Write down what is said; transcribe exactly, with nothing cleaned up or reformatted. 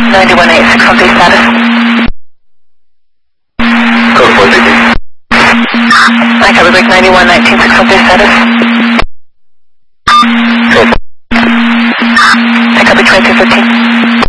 ninety-one eight six one three status. Code four three three. I copy break ninety-one nineteen six one three status. Code I copy twenty-two fifteen.